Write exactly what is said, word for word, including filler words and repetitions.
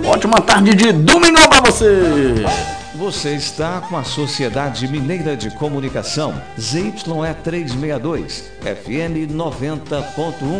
Ótima tarde de domingão pra você. Você está com a Sociedade Mineira de Comunicação, Z Y E trezentos e sessenta e dois, F M noventa ponto um.